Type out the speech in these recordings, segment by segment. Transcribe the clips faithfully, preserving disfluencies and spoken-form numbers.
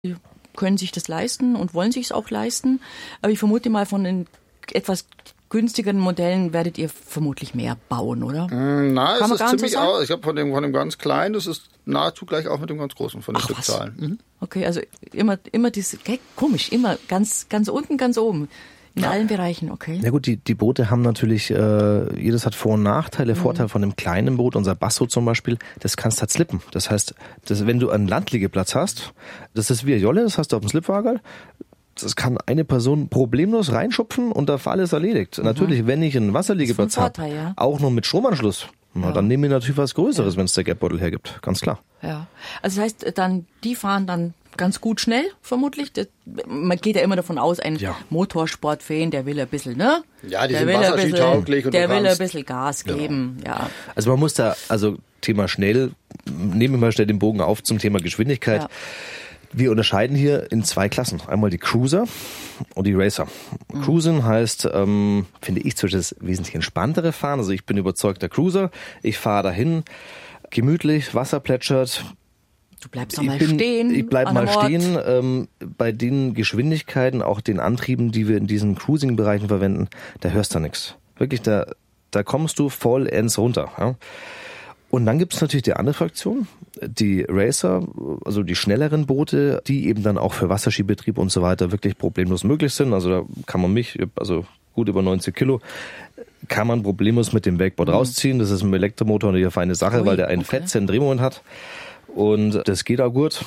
können sich das leisten und wollen sich es auch leisten. Aber ich vermute mal, von den etwas günstigeren Modellen werdet ihr vermutlich mehr bauen, oder? Mm, na, Kann es man ist ziemlich so sagen? aus. Ich habe von dem, von dem ganz kleinen, das ist nahezu gleich auch mit dem ganz großen, von den Ach, Stückzahlen. Mhm. Okay, also immer, immer diese, okay, komisch, immer ganz, ganz unten, ganz oben. In allen Bereichen, okay. Na gut, die, die Boote haben natürlich, äh, jedes hat Vor- und Nachteile. Mhm. Vorteil von einem kleinen Boot, unser Basso zum Beispiel, das kannst halt slippen. Das heißt, das, wenn du einen Landliegeplatz hast, das ist wie eine Jolle, das hast du auf dem Slipwagel, das kann eine Person problemlos reinschupfen und der Fall ist erledigt. Mhm. Natürlich, wenn ich einen Wasserliegeplatz habe, ja. auch noch mit Stromanschluss, na, ja. dann nehmen wir natürlich was Größeres, ja. wenn es der Gapbottle hergibt, ganz klar. Ja, also das heißt, dann die fahren dann ganz gut schnell, vermutlich. Das, man geht ja immer davon aus, ein ja. Motorsportfan, der will ein bisschen, ne? Ja, die der sind will wasserskitauglich. Der will ein bisschen Gas geben, ja. ja. Also man muss da, also Thema schnell, nehmen wir mal schnell den Bogen auf zum Thema Geschwindigkeit. Ja. Wir unterscheiden hier in zwei Klassen. Einmal die Cruiser und die Racer. Mhm. Cruisen heißt, ähm, finde ich, zwischen das wesentlich entspanntere Fahren. Also ich bin überzeugter Cruiser. Ich fahre dahin, gemütlich, Wasser plätschert. Du bleibst doch mal bin, stehen. Ich bleib mal stehen. Ähm, bei den Geschwindigkeiten, auch den Antrieben, die wir in diesen Cruising-Bereichen verwenden, da hörst du nichts. Wirklich, da, da kommst du vollends runter. Ja? Und dann gibt es natürlich die andere Fraktion, die Racer, also die schnelleren Boote, die eben dann auch für Wasserskibetrieb und so weiter wirklich problemlos möglich sind. Also da kann man mich, also gut über neunzig Kilo, kann man problemlos mit dem Wakeboard mhm. rausziehen. Das ist ein Elektromotor und eine feine Sache, Ui, weil der einen okay. fetzen Drehmoment hat. Und das geht auch gut.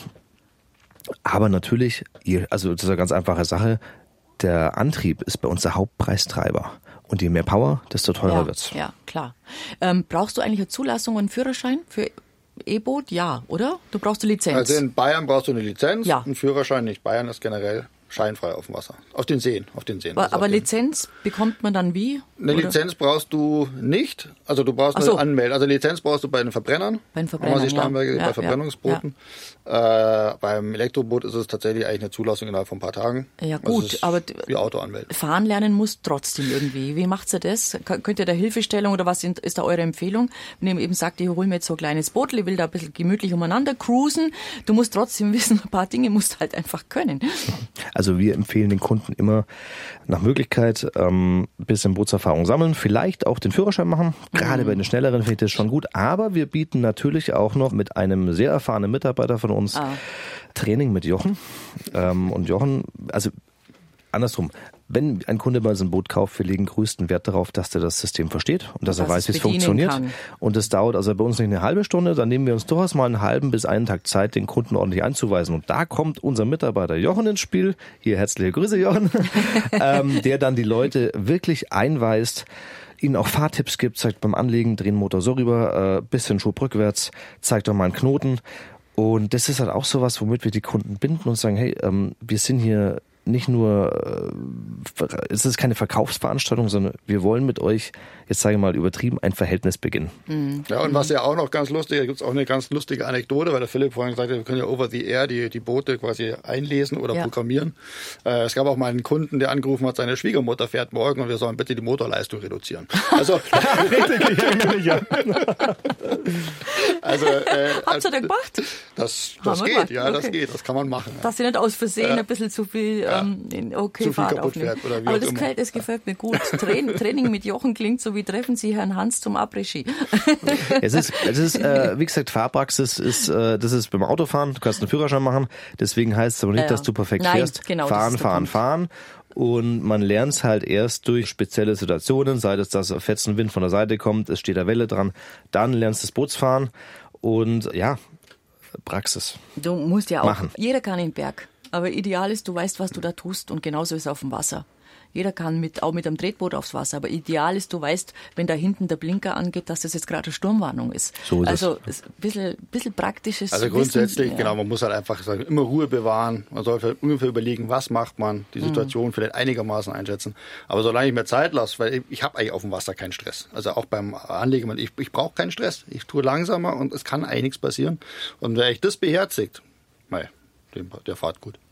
Aber natürlich, also das ist eine ganz einfache Sache, der Antrieb ist bei uns der Hauptpreistreiber. Und je mehr Power, desto teurer ja, wird's. Ja, klar. Ähm, brauchst du eigentlich eine Zulassung und einen Führerschein für E-Boot? Ja, oder? Du brauchst eine Lizenz. Also in Bayern brauchst du eine Lizenz, ja. einen Führerschein nicht. Bayern ist generell scheinfrei auf dem Wasser. Auf den Seen, auf den Seen. Aber, aber Lizenz bekommt man dann wie? Eine oder? Lizenz brauchst du nicht. Also du brauchst so. eine Anmeldung. Also Lizenz brauchst du bei den Verbrennern. Bei den Verbrennern, ja. bei ja, Verbrennungsbooten. Ja. Äh, beim Elektroboot ist es tatsächlich eigentlich eine Zulassung innerhalb von ein paar Tagen. Ja gut, also aber wie Auto anmelden. Fahren lernen muss trotzdem irgendwie. Wie macht ihr das? Könnt ihr da Hilfestellung oder was ist da eure Empfehlung? Wenn ihr eben sagt, ich hole mir jetzt so ein kleines Boot, ich will da ein bisschen gemütlich umeinander cruisen, du musst trotzdem wissen, ein paar Dinge musst du halt einfach können. Also wir empfehlen den Kunden immer nach Möglichkeit ähm, ein bisschen Bootserfahrung sammeln, vielleicht auch den Führerschein machen. Gerade mhm. bei den Schnelleren finde ich das schon gut. Aber wir bieten natürlich auch noch mit einem sehr erfahrenen Mitarbeiter von uns ah. Training mit Jochen. Ähm, und Jochen, also andersrum, wenn ein Kunde bei so einem Boot kauft, wir legen größten Wert darauf, dass der das System versteht und dass, dass er weiß, wie es funktioniert. Kann. Und das dauert also bei uns nicht eine halbe Stunde, dann nehmen wir uns durchaus mal einen halben bis einen Tag Zeit, den Kunden ordentlich einzuweisen. Und da kommt unser Mitarbeiter Jochen ins Spiel. Hier herzliche Grüße, Jochen. ähm, der dann die Leute wirklich einweist, ihnen auch Fahrtipps gibt, zeigt beim Anlegen, drehen Motor so rüber, äh, bisschen Schub rückwärts, zeigt doch mal einen Knoten. Und das ist halt auch sowas, womit wir die Kunden binden und sagen, hey, ähm, wir sind hier nicht nur, äh, es ist keine Verkaufsveranstaltung, sondern wir wollen mit euch, jetzt sage ich mal übertrieben, ein Verhältnis beginnen. Mhm. Ja, und was ja auch noch ganz lustig, da gibt es auch eine ganz lustige Anekdote, weil der Philipp vorhin gesagt hat, wir können ja over the air die, die Boote quasi einlesen oder ja. programmieren. Äh, es gab auch mal einen Kunden, der angerufen hat, seine Schwiegermutter fährt morgen und wir sollen bitte die Motorleistung reduzieren. Also, also äh, habt ihr das gemacht? Das, das geht, gemacht. ja, okay. das geht, das kann man machen. Ja. Dass ihr nicht aus Versehen ja. ein bisschen zu viel, ja. ähm, in okay, zu viel kaputt fährt oder wie Aber auch das immer. gefällt, das gefällt mir gut. Training, Training mit Jochen klingt so wie treffen Sie Herrn Hans zum Après-Ski. Es ist, es ist äh, wie gesagt, Fahrpraxis ist, äh, das ist beim Autofahren, du kannst einen Führerschein machen, deswegen heißt es aber nicht, ja. dass du perfekt Nein, fährst. Genau, fahren, fahren, fahren. Und man lernt es halt erst durch spezielle Situationen, sei es, dass fetzen Wind von der Seite kommt, es steht eine Welle dran, dann lernst du das Bootsfahren und ja, Praxis. Du musst ja auch, machen. Jeder kann in den Berg, aber ideal ist, du weißt, was du da tust und genauso ist es auf dem Wasser. Jeder kann mit, auch mit einem Tretboot aufs Wasser, aber ideal ist, du weißt, wenn da hinten der Blinker angeht, dass das jetzt gerade eine Sturmwarnung ist. So ist also es. ein bisschen, bisschen praktisches Also grundsätzlich, Wissen, genau, ja. man muss halt einfach sagen, immer Ruhe bewahren. Man sollte ungefähr überlegen, was macht man, die Situation mhm. vielleicht einigermaßen einschätzen. Aber solange ich mir Zeit lasse, weil ich, ich habe eigentlich auf dem Wasser keinen Stress. Also auch beim Anlegen, ich, ich brauche keinen Stress. Ich tue langsamer und es kann eigentlich nichts passieren. Und wer ich das beherzigt, mei, der fahrt gut.